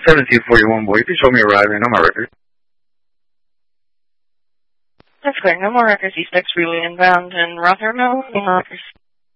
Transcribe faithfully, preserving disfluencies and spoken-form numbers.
seventeen forty-one, boy. You can show me a ride right now, my record. That's clear. No more records. East X Freeway inbound and Rotherham. No more records.